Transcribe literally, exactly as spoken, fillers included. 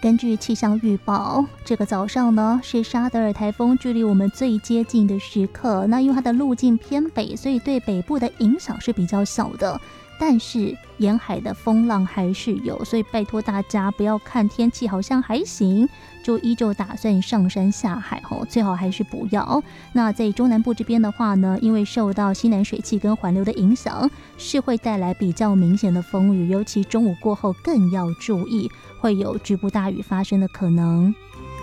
根据气象预报，这个早上呢是沙德尔台风距离我们最接近的时刻。那因为它的路径偏北，所以对北部的影响是比较小的。但是沿海的风浪还是有，所以拜托大家不要看天气好像还行，就依旧打算上山下海吼，最好还是不要。那在中南部这边的话呢，因为受到西南水汽跟环流的影响，是会带来比较明显的风雨，尤其中午过后更要注意，会有局部大雨发生的可能。